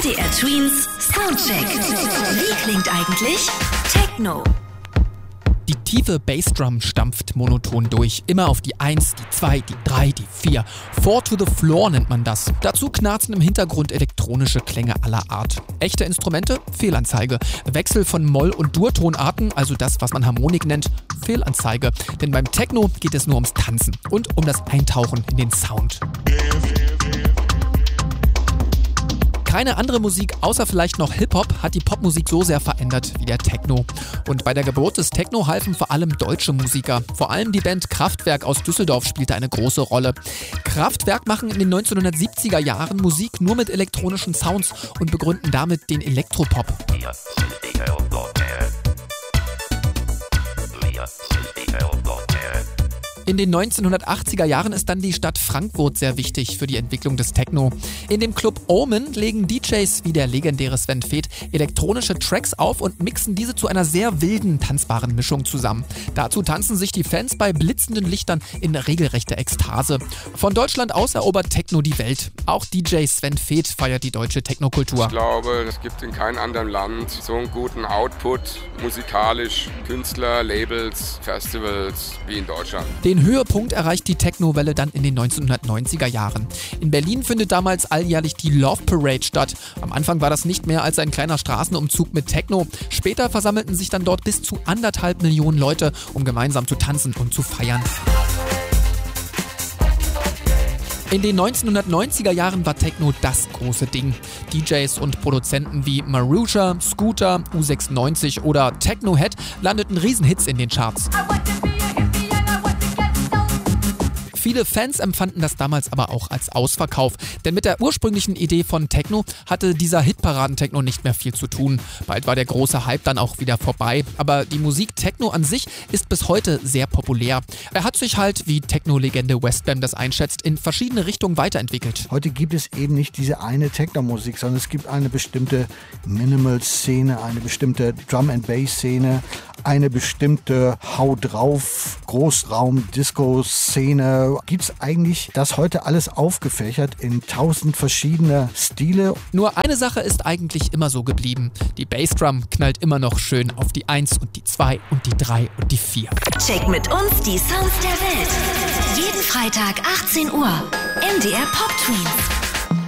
MDR Tweens Soundcheck. Wie klingt eigentlich Techno? Die tiefe Bassdrum stampft monoton durch. Immer auf die 1, die 2, die 3, die 4. 4 to the floor nennt man das. Dazu knarzen im Hintergrund elektronische Klänge aller Art. Echte Instrumente? Fehlanzeige. Wechsel von Moll- und Durtonarten, also das, was man Harmonik nennt, Fehlanzeige. Denn beim Techno geht es nur ums Tanzen und um das Eintauchen in den Sound. Keine andere Musik, außer vielleicht noch Hip-Hop, hat die Popmusik so sehr verändert wie der Techno. Und bei der Geburt des Techno halfen vor allem deutsche Musiker. Vor allem die Band Kraftwerk aus Düsseldorf spielte eine große Rolle. Kraftwerk machen in den 1970er Jahren Musik nur mit elektronischen Sounds und begründen damit den Elektropop. In den 1980er Jahren ist dann die Stadt Frankfurt sehr wichtig für die Entwicklung des Techno. In dem Club Omen legen DJs wie der legendäre Sven Väth elektronische Tracks auf und mixen diese zu einer sehr wilden, tanzbaren Mischung zusammen. Dazu tanzen sich die Fans bei blitzenden Lichtern in regelrechter Ekstase. Von Deutschland aus erobert Techno die Welt. Auch DJ Sven Väth feiert die deutsche Technokultur. Ich glaube, es gibt in keinem anderen Land so einen guten Output, musikalisch, Künstler, Labels, Festivals wie in Deutschland. Den Höhepunkt erreicht die Techno-Welle dann in den 1990er Jahren. In Berlin findet damals alljährlich die Love Parade statt. Am Anfang war das nicht mehr als ein kleiner Straßenumzug mit Techno. Später versammelten sich dann dort bis zu 1,5 Millionen Leute, um gemeinsam zu tanzen und zu feiern. In den 1990er Jahren war Techno das große Ding. DJs und Produzenten wie Marusha, Scooter, U96 oder Technohead landeten Riesenhits in den Charts. Viele Fans empfanden das damals aber auch als Ausverkauf, denn mit der ursprünglichen Idee von Techno hatte dieser Hitparaden-Techno nicht mehr viel zu tun. Bald war der große Hype dann auch wieder vorbei, aber die Musik Techno an sich ist bis heute sehr populär. Er hat sich halt, wie Techno-Legende Westbam das einschätzt, in verschiedene Richtungen weiterentwickelt. Heute gibt es eben nicht diese eine Techno-Musik, sondern es gibt eine bestimmte Minimal-Szene, eine bestimmte Drum-and-Bass-Szene, eine bestimmte Hau drauf, Großraum-Disco-Szene. Gibt es eigentlich das heute alles aufgefächert in 1000 verschiedene Stile? Nur eine Sache ist eigentlich immer so geblieben. Die Bassdrum knallt immer noch schön auf die 1 und die 2 und die 3 und die 4. Check mit uns die Sounds der Welt. Jeden Freitag 18 Uhr. MDR Pop Tweens.